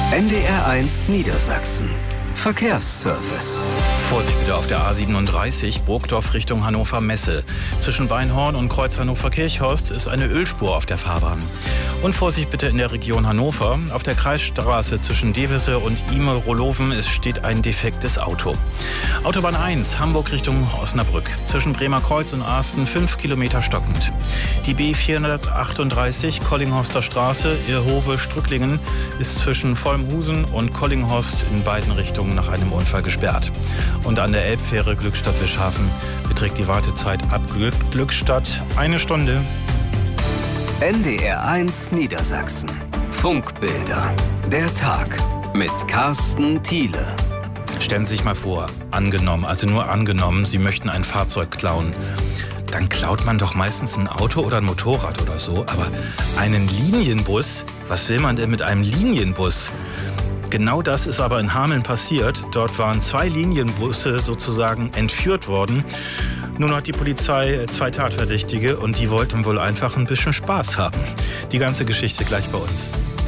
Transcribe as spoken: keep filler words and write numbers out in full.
N D R eins Niedersachsen. Verkehrsservice. Vorsicht bitte auf der A siebenunddreißig, Burgdorf Richtung Hannover-Messe. Zwischen Weinhorn und Kreuz Hannover-Kirchhorst ist eine Ölspur auf der Fahrbahn. Und Vorsicht bitte in der Region Hannover. Auf der Kreisstraße zwischen Devese und Ime-Roloven steht ein defektes Auto. Autobahn eins, Hamburg Richtung Osnabrück. Zwischen Bremer Kreuz und Arsten fünf Kilometer stockend. Die B vierhundertachtunddreißig, Kollinghorster Straße, Irhove-Strücklingen, ist zwischen Vollmhusen und Kollinghorst in beiden Richtungen nach einem Unfall gesperrt. Und an der Elbfähre Glückstadt-Wischhafen beträgt die Wartezeit ab Glückstadt eine Stunde. N D R eins Niedersachsen. Funkbilder. Der Tag mit Carsten Thiele. Stellen Sie sich mal vor, angenommen, also nur angenommen, Sie möchten ein Fahrzeug klauen. Dann klaut man doch meistens ein Auto oder ein Motorrad oder so. Aber einen Linienbus, was will man denn mit einem Linienbus? Genau das ist aber in Hameln passiert. Dort waren zwei Linienbusse sozusagen entführt worden. Nun hat die Polizei zwei Tatverdächtige und die wollten wohl einfach ein bisschen Spaß haben. Die ganze Geschichte gleich bei uns.